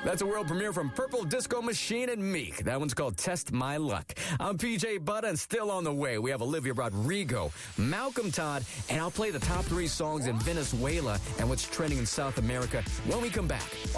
That's a world premiere from Purple Disco Machine and Meek. That one's called Test My Luck. I'm PJ Butter, and still on the way, we have Olivia Rodrigo, Malcolm Todd, and I'll play the top 3 songs in Venezuela and what's trending in South America when we come back.